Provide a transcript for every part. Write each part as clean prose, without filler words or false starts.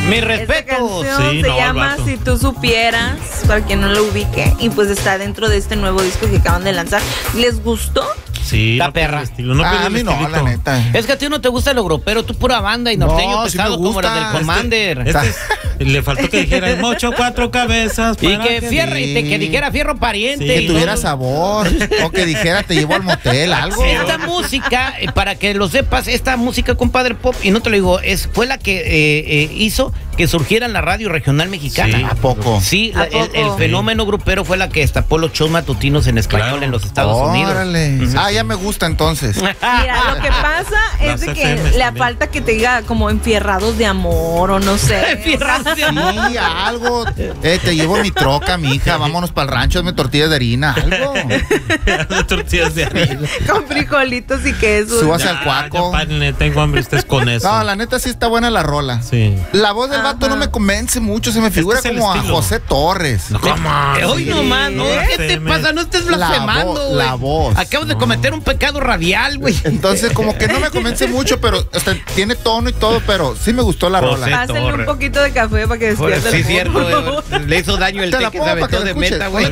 Mi respeto. Esta canción se llama Si tú supieras, para quien no lo ubique, y pues está dentro de este nuevo disco que acaban de lanzar. ¿Les gustó? Sí, la perra. A mí no, la neta. Es que a ti no te gusta el europeo, tú pura banda y norteño pesado sí como las del Commander. Le faltó que dijera el mocho 4 cabezas. Y que dijera fierro pariente. Sí, que tuviera sabor. O que dijera te llevo al motel, algo. Esta música, para que lo sepas, esta música, compadre Pop, y no te lo digo, fue la que hizo que surgiera en la radio regional mexicana. Sí, ¿a poco? Sí, el fenómeno grupero fue la que destapó los shows matutinos en español en los Estados Unidos. Órale. Ya me gusta entonces. Mira, lo que pasa es de que le falta que te diga como enfierrados de amor o no sé. Enfierrados de amor. Sí, algo. Te llevo mi troca, mi hija, vámonos para el rancho, hazme tortillas de harina, algo. Tortillas de harina. Con frijolitos y queso. Súbase al cuaco. Tengo hambre, estés con eso. No, la neta sí está buena la rola. Sí. La voz del vato no me convence mucho, se me figura como a José Torres. No, hoy nomás, ¿no? ¿Qué te pasa? No estés blasfemando, güey. La voz. Acabas de cometer un pecado radial, güey. Entonces, como que no me convence mucho, pero tiene tono y todo, pero sí me gustó la rola. Pásenle un poquito de café para que despierte. Sí, cierto, le hizo daño el té que se aventó de meta, güey.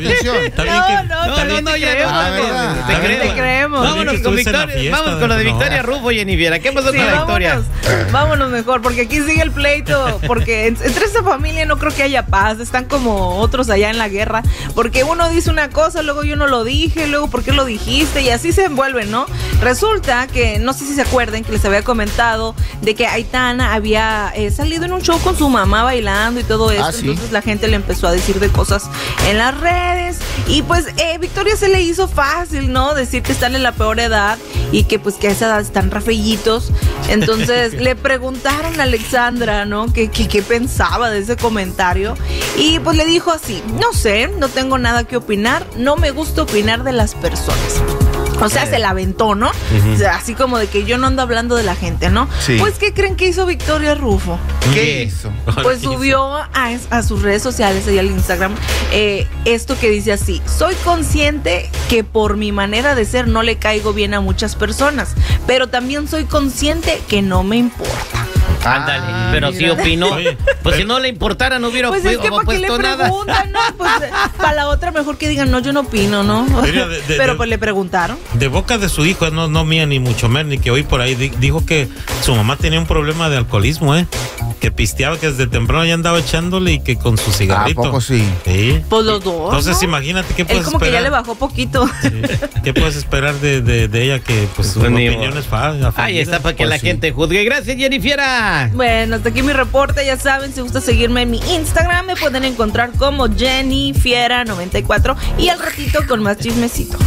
No, ya te creemos. Vámonos con Victoria. Vamos con lo de Victoria Rufo y Jennifer. ¿Qué pasó con la Victoria? Vámonos mejor, porque aquí sigue el pleito. Porque entre esta familia no creo que haya paz. Están como otros allá en la guerra. Porque uno dice una cosa, luego yo no lo dije, luego ¿por qué lo dijiste? Y así se envuelven, ¿no? Resulta que, no sé si se acuerdan, que les había comentado de que Aitana había salido en un show con su mamá bailando y todo eso. ¿Sí? Entonces la gente le empezó a decir de cosas en las redes. Y pues Victoria se le hizo fácil, ¿no? Decir que están en la peor edad y que pues que a esa edad están rafeillitos. Entonces le preguntaron a Alexandra, ¿no? ¿Qué pensaba de ese comentario? Y pues le dijo así: no sé, no tengo nada que opinar, no me gusta opinar de las personas. O sea, se la aventó, ¿no? O sea, así como de que yo no ando hablando de la gente, ¿no? Sí. Pues, ¿qué creen que hizo Victoria Rufo? ¿Qué hizo? Pues subió a sus redes sociales, ahí al Instagram, esto que dice así: soy consciente que por mi manera de ser no le caigo bien a muchas personas, pero también soy consciente que no me importa. Ándale, pero sí opinó. Oye, pues si no le importara, no hubiera puesto nada. Pues es que ¿para qué le preguntan, no? Pues para la otra mejor que digan, no, yo no opino, ¿no? Pero pues le preguntaron. De boca de su hijo, no mía ni mucho menos, ni que hoy por ahí dijo que su mamá tenía un problema de alcoholismo, que pisteaba, que desde temprano ya andaba echándole y que con su cigarrito. ¿A poco sí? Sí. Pues los dos. Entonces, ¿no? Imagínate qué puedes esperar. Él como esperar. que ya le bajó poquito. Sí. ¿Qué puedes esperar de ella? Que pues su opinión es fácil. Ahí está para que la gente juzgue. Gracias, Jennifer. Bueno, hasta aquí mi reporte. Ya saben, si gusta seguirme en mi Instagram, me pueden encontrar como JennyFiera94 y al ratito con más chismecito.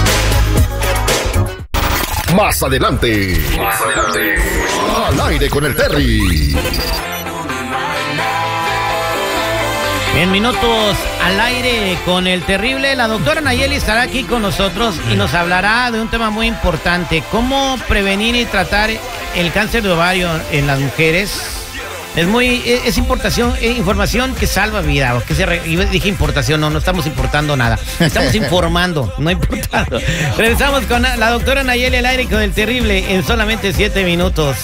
Más adelante. Al aire con el Terry. En minutos al aire con el terrible, la doctora Nayeli estará aquí con nosotros y nos hablará de un tema muy importante: cómo prevenir y tratar el cáncer de ovario en las mujeres. Es información que salva vida. Dije importación, no estamos importando nada. Estamos informando, no importando. Regresamos con la doctora Nayeli al aire con el terrible en solamente 7 minutos.